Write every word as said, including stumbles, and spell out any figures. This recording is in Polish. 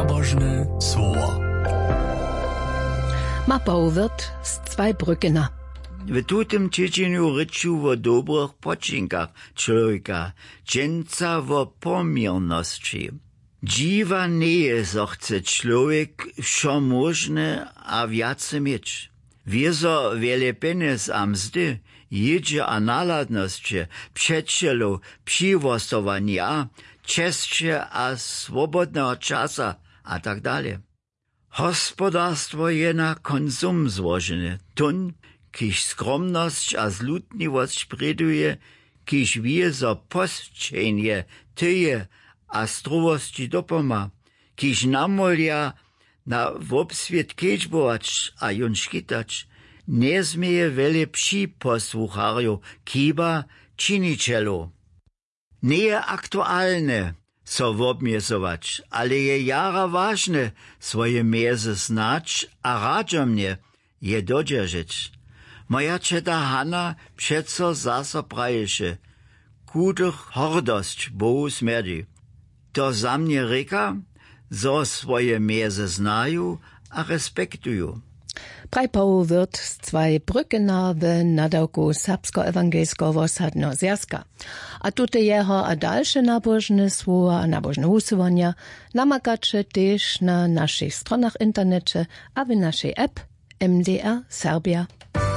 Nabożne słowo. Mapa wird z Zweibrückener. W tutym tydzieniu ryczu o dobrych poczynkach człowieka, dżęca o pomierności. Dziwa nie chce człowiek wszo możne a więcej mieć. Wiezo wiele pieniędz a mzdy, jedzie a naladności, przyjacielu, przywostowania, czescie a swobodnego czasa a tak dalej. Hospodarstwo je na konsum złożone, tun, kiż skromność a zlutliwość preduje, kiż wie za postrzenie tyje a zdrowości dopoma, kiż namolia na wobswiet kiećbować a jon škitać, nie zmieje wiele psi posłucharju, kiba činičelu. Nie je aktualne so wobmiesować, ale je jara ważne swoje mierze znać, a radza mnie je dodzierżyć. Moja czeta Hanna przeco zasa praješe, kudych hordość Bohu smerdzi. To za mnie reka, zo swoje mierze znają a respektują. Prajpau wird z Zweibrückener w nadawku serbsko-ewangelskiego wosadnego zjazka. A tute jeho a dalsze nabożne słowa a nabożne usuwania namakacie też na naszych stronach internecie a w naszej app M D R Serbia.